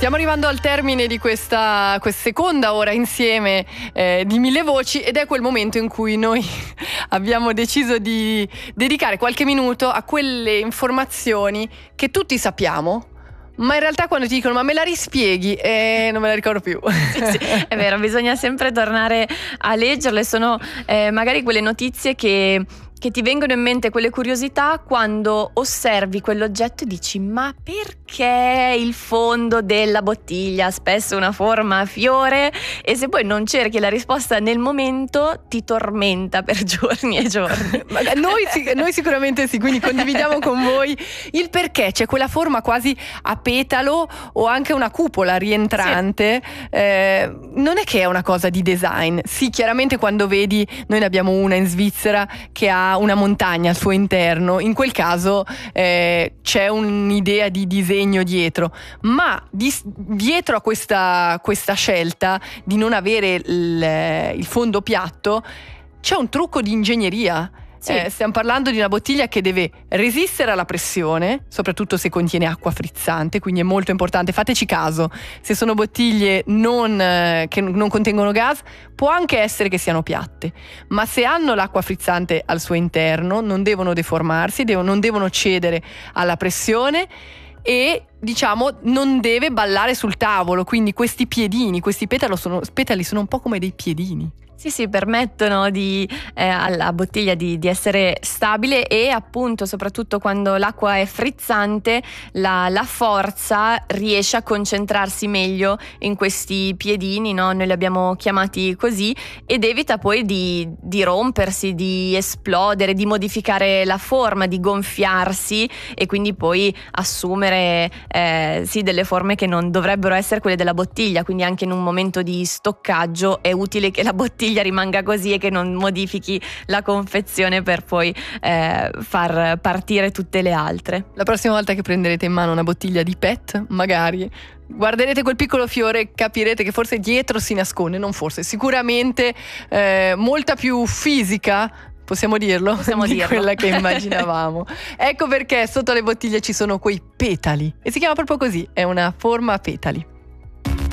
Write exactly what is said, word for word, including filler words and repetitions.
Stiamo arrivando al termine di questa, questa seconda ora insieme eh, di Mille Voci, ed è quel momento in cui noi abbiamo deciso di dedicare qualche minuto a quelle informazioni che tutti sappiamo, ma in realtà quando ti dicono ma me la rispieghi, eh, non me la ricordo più. Sì, sì, è vero, bisogna sempre tornare a leggerle. Sono eh, magari quelle notizie che che ti vengono in mente, quelle curiosità quando osservi quell'oggetto e dici ma perché il fondo della bottiglia ha spesso una forma a fiore, e se poi non cerchi la risposta nel momento ti tormenta per giorni e giorni. noi, noi sicuramente sì, quindi condividiamo con voi il perché c'è quella forma quasi a petalo o anche una cupola rientrante. Sì. Eh, non è che è una cosa di design. Sì, chiaramente quando vedi, noi ne abbiamo una in Svizzera che ha una montagna al suo interno, in quel caso eh, c'è un'idea di disegno dietro, ma di, dietro a questa, questa scelta di non avere il, il fondo piatto c'è un trucco di ingegneria. Sì. Eh, stiamo parlando di una bottiglia che deve resistere alla pressione, soprattutto se contiene acqua frizzante, quindi è molto importante. Fateci caso, se sono bottiglie non, eh, che non contengono gas, può anche essere che siano piatte, ma se hanno l'acqua frizzante al suo interno non devono deformarsi, devono, non devono cedere alla pressione e diciamo non deve ballare sul tavolo. Quindi questi piedini, questi petalo sono, petali sono un po' come dei piedini. Sì, sì, permettono di, eh, alla bottiglia di, di essere stabile, e appunto soprattutto quando l'acqua è frizzante la, la forza riesce a concentrarsi meglio in questi piedini, no? Noi li abbiamo chiamati così, ed evita poi di, di rompersi, di esplodere, di modificare la forma, di gonfiarsi e quindi poi assumere eh, sì, delle forme che non dovrebbero essere quelle della bottiglia. Quindi anche in un momento di stoccaggio è utile che la bottiglia rimanga così e che non modifichi la confezione per poi eh, far partire tutte le altre. La prossima volta che prenderete in mano una bottiglia di P E T, magari guarderete quel piccolo fiore e capirete che forse dietro si nasconde, non forse, sicuramente eh, molta più fisica, possiamo dirlo, possiamo di dirlo. quella che immaginavamo. Ecco perché sotto le bottiglie ci sono quei petali, e si chiama proprio così, è una forma a petali.